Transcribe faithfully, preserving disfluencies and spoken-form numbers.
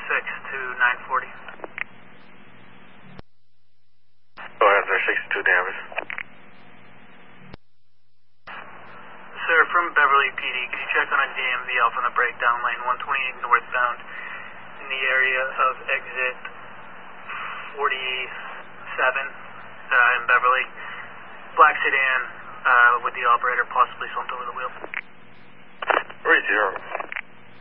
six to nine forty. Go ahead, sir, sixty-two Danvers. Sir, from Beverly P D, could you check on a D M V off on the breakdown lane one twenty-eight northbound in the area of exit forty-seven uh, in Beverly? Black sedan uh, with the operator possibly slumped over the wheel. Three zero.